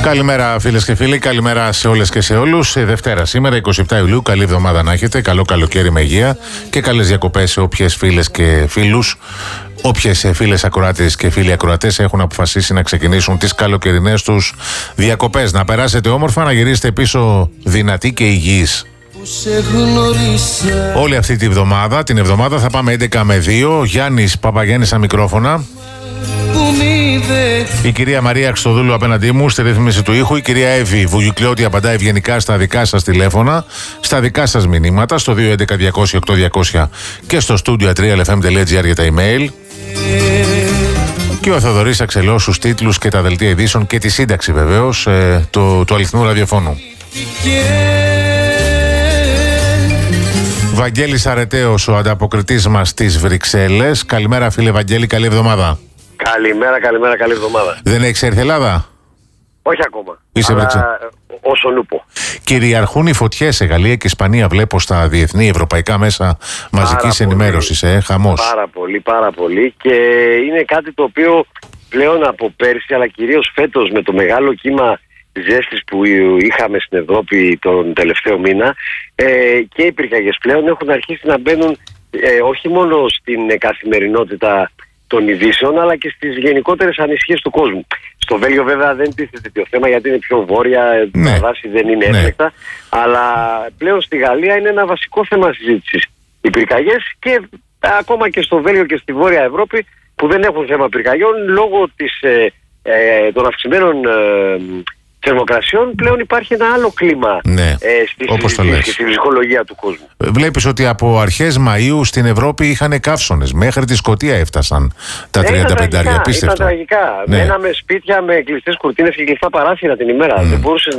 Καλημέρα φίλες και φίλοι, καλημέρα σε όλες και σε όλους. Δευτέρα σήμερα, 27 Ιουλίου, καλή εβδομάδα να έχετε, καλό καλοκαίρι με υγεία και καλές διακοπές σε όποιες φίλες και φίλους, όποιες φίλες ακροάτες και φίλοι ακροατές έχουν αποφασίσει να ξεκινήσουν τις καλοκαιρινές τους διακοπές. Να περάσετε όμορφα, να γυρίσετε πίσω δυνατοί και υγιείς. Όλη αυτή την εβδομάδα θα πάμε 11 με 2. Γιάννης Παπαγιάννης στα μικρόφωνα. Η κυρία Μαρία Χριστοδούλου απέναντί μου στη ρύθμιση του ήχου. Η κυρία Εύη Βουγιουκλιώτη απαντά ευγενικά στα δικά σας τηλέφωνα, στα δικά σας μηνύματα, στο 211-200-8200 και στο studio3lfm.gr για τα email. Και ο Θοδωρής Αξελός στους τίτλους και τα δελτία ειδήσεων και τη σύνταξη βεβαίως του αληθινού ραδιοφώνου. Βαγγέλης Αρετέος, ο ανταποκριτής μας στις Βρυξέλλες. Καλημέρα φίλε Βαγγέλη, καλή εβδομάδα. Καλημέρα, καλή εβδομάδα. Δεν έχεις έρθει Ελλάδα? Όχι ακόμα. Είσαι όσο νουπο. Κυριαρχούν οι φωτιές σε Γαλλία και Ισπανία, βλέπω στα διεθνή ευρωπαϊκά μέσα μαζικής ενημέρωσης. Χαμός. Πάρα πολύ. Και είναι κάτι το οποίο πλέον από πέρσι, αλλά κυρίως φέτος με το μεγάλο κύμα ζέστης που είχαμε στην Ευρώπη τον τελευταίο μήνα, και οι πυρκαγιές πλέον έχουν αρχίσει να μπαίνουν όχι μόνο στην καθημερινότητα των ειδήσεων, αλλά και στις γενικότερες ανησυχίες του κόσμου. Στο Βέλγιο βέβαια δεν τίθεται το θέμα γιατί είναι πιο βόρεια, τα δάση δεν είναι έφλεκτα, αλλά πλέον στη Γαλλία είναι ένα βασικό θέμα συζήτησης οι πυρκαγιές, και ακόμα και στο Βέλγιο και στη Βόρεια Ευρώπη που δεν έχουν θέμα πυρκαγιών λόγω των αυξημένων θερμοκρασιών, πλέον υπάρχει ένα άλλο κλίμα στη ψυχολογία του κόσμου. Βλέπεις ότι από αρχές Μαΐου στην Ευρώπη είχαν καύσωνες, μέχρι τη Σκωτία έφτασαν τα 35. Απίστευτο. Ήταν τραγικά. Μέναμε σπίτια με κλειστές κουρτίνες και κλειστά παράθυρα την ημέρα. Δεν μπορούσε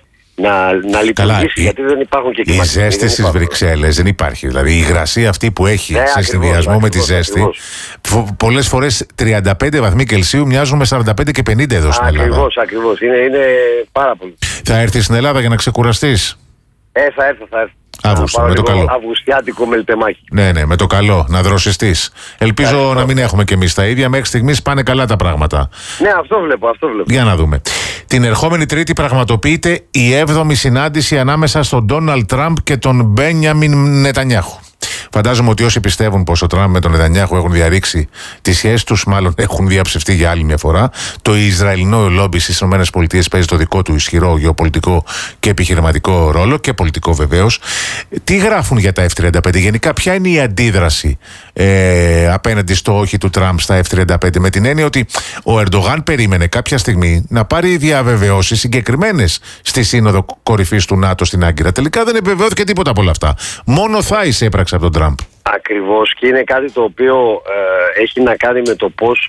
να λειτουργήσει, γιατί δεν υπάρχουν και κλιματικοί. Η ζέστη στις Βρυξέλλες δεν υπάρχει. Δηλαδή η υγρασία αυτή που έχει σε συνδυασμό με τη ζέστη, πολλές φορές 35 βαθμοί Κελσίου μοιάζουν με 45 και 50 εδώ στην Ελλάδα. Ακριβώς. Είναι πάρα πολύ. Θα έρθεις στην Ελλάδα για να ξεκουραστείς? Θα έρθω. Αύγουστο, με το καλό. Αυγουστιάτικο μελτεμάκι. Ναι, με το καλό, να δροσιστείς. Ελπίζω να μην έχουμε κι εμείς τα ίδια. Μέχρι στιγμής πάνε καλά τα πράγματα. Ναι, αυτό βλέπω. Για να δούμε. Την ερχόμενη Τρίτη πραγματοποιείται η 7η συνάντηση ανάμεσα στον Ντόναλντ Τραμπ και τον Μπένιαμιν Νετανιάχου. Φαντάζομαι ότι όσοι πιστεύουν πως ο Τραμπ με τον Νετανιάχου έχουν διαρρήξει τις σχέσεις τους, μάλλον έχουν διαψευστεί για άλλη μια φορά. Το Ισραηλινό λόμπι στις ΗΠΑ παίζει το δικό του ισχυρό γεωπολιτικό και επιχειρηματικό ρόλο, και πολιτικό βεβαίως. Τι γράφουν για τα F-35, γενικά ποια είναι η αντίδραση απέναντι στο όχι του Τραμπ στα F-35, με την έννοια ότι ο Ερντογάν περίμενε κάποια στιγμή να πάρει διαβεβαιώσεις συγκεκριμένες στη Σύνοδο Κορυφής του ΝΑΤΟ στην Άγκυρα. Τελικά δεν επιβεβαιώθηκε τίποτα από όλα αυτά. Μόνο Θάις έπραξε από τον Τραμπ. Ακριβώς, και είναι κάτι το οποίο έχει να κάνει με το πώς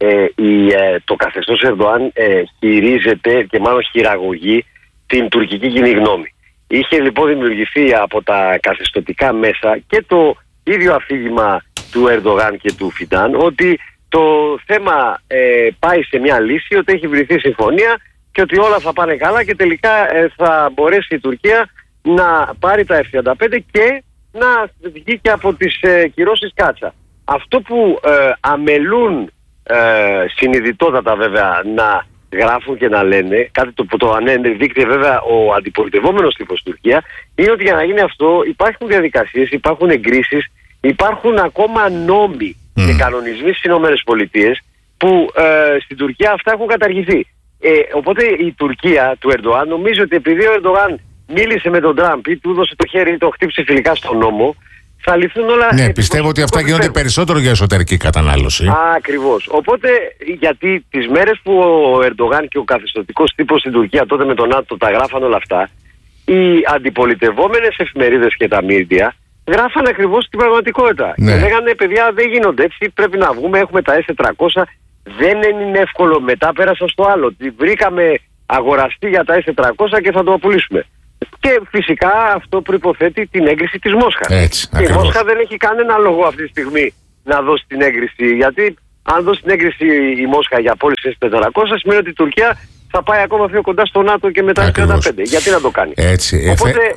το καθεστώς Ερντογάν χειρίζεται και μάλλον χειραγωγεί την τουρκική κοινή γνώμη. Είχε λοιπόν δημιουργηθεί από τα καθεστωτικά μέσα και το ίδιο αφήγημα του Ερντογάν και του Φιντάν ότι το θέμα πάει σε μια λύση, ότι έχει βρεθεί συμφωνία και ότι όλα θα πάνε καλά και τελικά θα μπορέσει η Τουρκία να πάρει τα F-35 και να βγει και από τις κυρώσεις κάτσα. Αυτό που αμελούν συνειδητότατα βέβαια να γράφουν και να λένε, κάτι που το ανέδειξε βέβαια ο αντιπολιτευόμενος τύπος στην Τουρκία, είναι ότι για να γίνει αυτό υπάρχουν διαδικασίες, υπάρχουν εγκρίσεις, υπάρχουν ακόμα νόμοι και κανονισμοί στις ΗΠΑ που στην Τουρκία αυτά έχουν καταργηθεί. Οπότε η Τουρκία του Ερντογάν νομίζει ότι επειδή ο Ερντογάν μίλησε με τον Τραμπ ή του έδωσε το χέρι ή το χτύπησε φιλικά στον νόμο, θα ληφθούν όλα. Ναι, πιστεύω ότι αυτά γίνονται περισσότερο για εσωτερική κατανάλωση. Ακριβώς. Οπότε, γιατί τις μέρες που ο Ερντογάν και ο καθεστωτικός τύπος στην Τουρκία τότε με τον ΝΑΤΟ τα γράφαν όλα αυτά, οι αντιπολιτευόμενες εφημερίδες και τα μίντια γράφαν ακριβώς την πραγματικότητα. Ναι. Και λέγανε, παιδιά, δεν γίνονται έτσι, πρέπει να βγούμε, έχουμε τα S400, δεν είναι εύκολο. Μετά πέρασα στο άλλο. Βρήκαμε αγοραστή για τα S400 και θα το πουλήσουμε. Και φυσικά αυτό προϋποθέτει την έγκριση της Μόσχας. Και η Μόσχα δεν έχει κανένα λόγο αυτή τη στιγμή να δώσει την έγκριση. Γιατί αν δώσει την έγκριση η Μόσχα για πώληση S400, σημαίνει ότι η Τουρκία θα πάει ακόμα πιο κοντά στο ΝΑΤΟ και μετά S35. Γιατί να το κάνει? Έτσι. Οπότε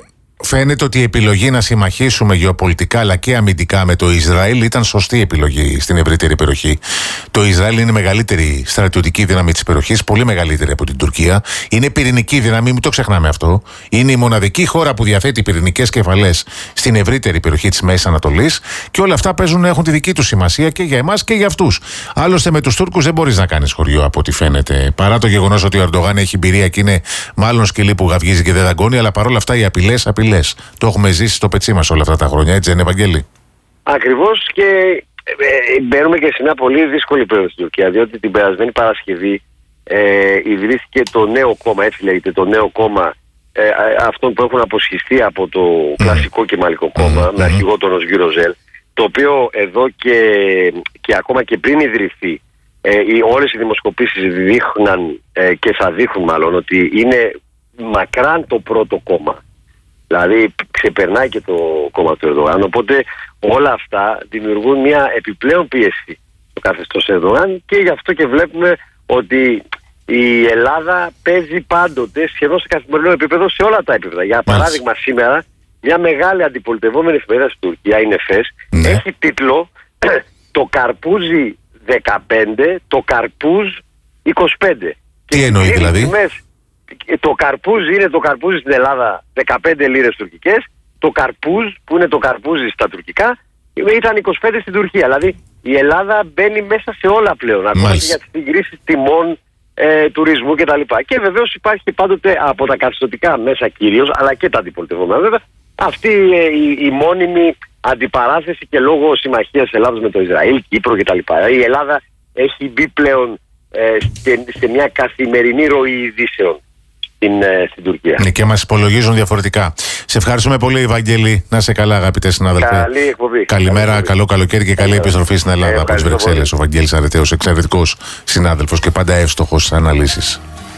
Φαίνεται ότι η επιλογή να συμμαχίσουμε γεωπολιτικά αλλά και αμυντικά με το Ισραήλ ήταν σωστή επιλογή στην ευρύτερη περιοχή. Το Ισραήλ είναι η μεγαλύτερη στρατιωτική δύναμη της περιοχής, πολύ μεγαλύτερη από την Τουρκία. Είναι πυρηνική δύναμη, μην το ξεχνάμε αυτό. Είναι η μοναδική χώρα που διαθέτει πυρηνικές κεφαλές στην ευρύτερη περιοχή της Μέσης Ανατολής και όλα αυτά παίζουν να έχουν τη δική τους σημασία και για εμάς και για αυτούς. Άλλωστε με τους Τούρκους δεν μπορείς να κάνεις χωριό από ό,τι φαίνεται. Παρά το γεγονός ότι ο Ερντογάν έχει εμπειρία και είναι μάλλον σκυλί που γαυγίζει και δεν δαγκώνει, αλλά παρόλα αυτά οι απειλές. Το έχουμε ζήσει στο πετσί μας όλα αυτά τα χρόνια, έτσι δεν είναι, Ευαγγέλη? Ακριβώς, και μπαίνουμε και σε μια πολύ δύσκολη περίοδο στην Τουρκία, διότι την περασμένη Παρασκευή ιδρύθηκε το νέο κόμμα, έτσι λέγεται, το νέο κόμμα αυτών που έχουν αποσχιστεί από το κλασικό κεμαλικό κόμμα, με αρχηγό τον Οσγύρο Ζέλ, το οποίο εδώ και ακόμα και πριν ιδρυθεί, όλες οι δημοσκοπήσεις δείχναν και θα δείχνουν μάλλον ότι είναι μακράν το πρώτο κόμμα. Δηλαδή ξεπερνάει και το κόμμα του Ερντογάν. Οπότε όλα αυτά δημιουργούν μια επιπλέον πίεση στο καθεστώς Ερντογάν και γι' αυτό και βλέπουμε ότι η Ελλάδα παίζει πάντοτε σχεδόν σε καθημερινό επίπεδο σε όλα τα επίπεδα. Για παράδειγμα, σήμερα μια μεγάλη αντιπολιτευόμενη εφημερίδα στην Τουρκία, είναι ΕΦΕΣ, έχει τίτλο «Το Καρπούζι 15, το Καρπούζ 25». Τι εννοεί δηλαδή? Το καρπούζι είναι το καρπούζι στην Ελλάδα 15 λίρες τουρκικές. Το καρπούζ, που είναι το καρπούζι στα τουρκικά, ήταν 25 στην Τουρκία. Δηλαδή η Ελλάδα μπαίνει μέσα σε όλα πλέον. Ακόμα και για τις συγκρίσεις τιμών, τουρισμού κτλ. Και βεβαίως υπάρχει πάντοτε από τα καθεστωτικά μέσα κυρίως, αλλά και τα αντιπολιτευόμενα βέβαια, αυτή η μόνιμη αντιπαράθεση και λόγω συμμαχίας Ελλάδος με το Ισραήλ, Κύπρο κτλ. Η Ελλάδα έχει μπει πλέον σε μια καθημερινή ροή ειδήσεων στην Τουρκία. Ναι, και μας υπολογίζουν διαφορετικά. Σε ευχαριστούμε πολύ, Ευαγγέλη. Να είσαι καλά, αγαπητέ συνάδελφε. Καλή εκπομπή. Καλημέρα, καλό καλοκαίρι και καλή επιστροφή στην Ελλάδα από τις Βρυξέλλες. Ο Βαγγέλης Αρετέος, εξαιρετικός συνάδελφος και πάντα εύστοχος στις αναλύσεις.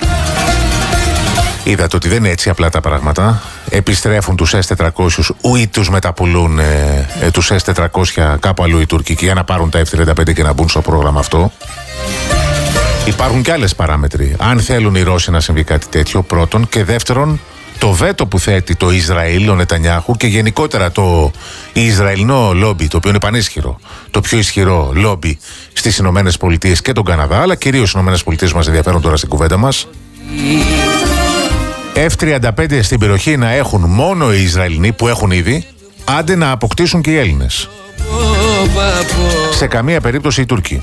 Είδατε ότι δεν είναι έτσι απλά τα πράγματα. Επιστρέφουν τους S-400 ή τους μεταπουλούν τους S-400 κάπου αλλού οι Τούρκοι για να πάρουν τα F-35 και να μπουν στο πρόγραμμα αυτό. Υπάρχουν και άλλες παράμετροι. Αν θέλουν οι Ρώσοι να συμβεί κάτι τέτοιο, πρώτον, και δεύτερον, το βέτο που θέτει το Ισραήλ, ο Νετανιάχου, και γενικότερα το Ισραηλινό λόμπι, το οποίο είναι πανίσχυρο, το πιο ισχυρό λόμπι στις Ηνωμένες Πολιτείες και τον Καναδά, αλλά κυρίως οι Ηνωμένες Πολιτείες μας ενδιαφέρουν τώρα στην κουβέντα μας. F-35 στην περιοχή να έχουν μόνο οι Ισραηλινοί που έχουν ήδη, άντε να αποκτήσουν και οι Έλληνες. Σε καμία περίπτωση οι Τούρκοι.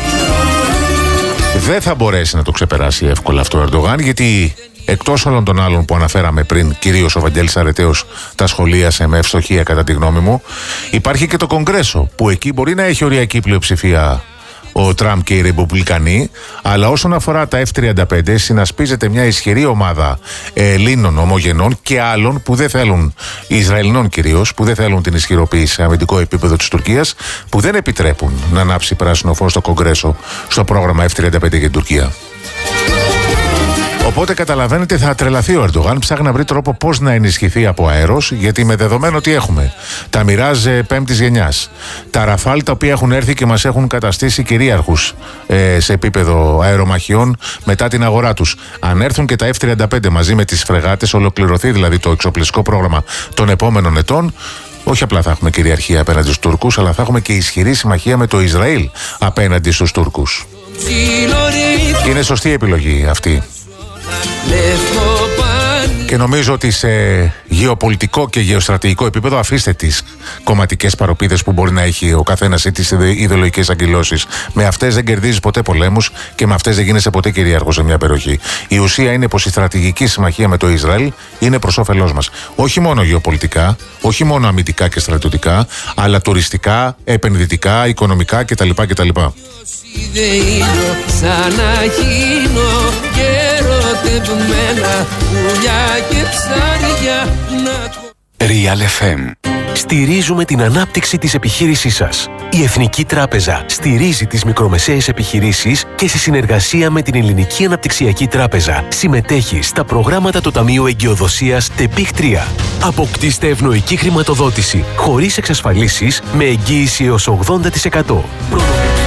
Δεν θα μπορέσει να το ξεπεράσει εύκολα αυτό ο Ερντογάν, γιατί εκτός όλων των άλλων που αναφέραμε πριν, κυρίως ο Βαγγέλης Αρετέος τα σχολίασε με ευστοχία κατά τη γνώμη μου, υπάρχει και το Κογκρέσο, που εκεί μπορεί να έχει οριακή πλειοψηφία ο Τραμπ και οι Ρεπουμπλικανοί, αλλά όσον αφορά τα F-35 συνασπίζεται μια ισχυρή ομάδα Ελλήνων ομογενών και άλλων που δεν θέλουν, Ισραηλινών κυρίως, που δεν θέλουν την ισχυροποίηση σε αμυντικό επίπεδο της Τουρκίας, που δεν επιτρέπουν να ανάψει πράσινο φως στο Κογκρέσο στο πρόγραμμα F-35 για την Τουρκία. Οπότε καταλαβαίνετε, θα τρελαθεί ο Ερντογάν, ψάχνει να βρει τρόπο πώς να ενισχυθεί από αέρος, γιατί με δεδομένο ότι έχουμε τα Μιράζ πέμπτης γενιάς, τα Ραφάλ τα οποία έχουν έρθει και μας έχουν καταστήσει κυρίαρχους σε επίπεδο αερομαχιών μετά την αγορά τους. Αν έρθουν και τα F-35 μαζί με τις φρεγάτες, ολοκληρωθεί δηλαδή το εξοπλιστικό πρόγραμμα των επόμενων ετών, όχι απλά θα έχουμε κυριαρχία απέναντι στους Τούρκους, αλλά θα έχουμε και ισχυρή συμμαχία με το Ισραήλ απέναντι στους Τούρκους. Είναι σωστή επιλογή αυτή. Και νομίζω ότι σε γεωπολιτικό και γεωστρατηγικό επίπεδο, αφήστε τις κομματικές παροπίδες που μπορεί να έχει ο καθένας ή τις ιδεολογικές αγκυλώσεις. Με αυτές δεν κερδίζεις ποτέ πολέμους και με αυτές δεν γίνεσαι ποτέ κυρίαρχος σε μια περιοχή. Η ουσία είναι πως η στρατηγική συμμαχία με το Ισραήλ είναι προς όφελός μας. Όχι μόνο γεωπολιτικά, όχι μόνο αμυντικά και στρατιωτικά, αλλά τουριστικά, επενδυτικά, οικονομικά κτλ. Real FM. Στηρίζουμε την ανάπτυξη της επιχείρησής σας. Η Εθνική Τράπεζα στηρίζει τις μικρομεσαίες επιχειρήσεις και σε συνεργασία με την Ελληνική Αναπτυξιακή Τράπεζα συμμετέχει στα προγράμματα του Ταμείου Εγκυοδοσίας ΤΕΠΙΧ 3. Αποκτήστε ευνοϊκή χρηματοδότηση χωρίς εξασφαλίσεις με εγγύηση έως 80%.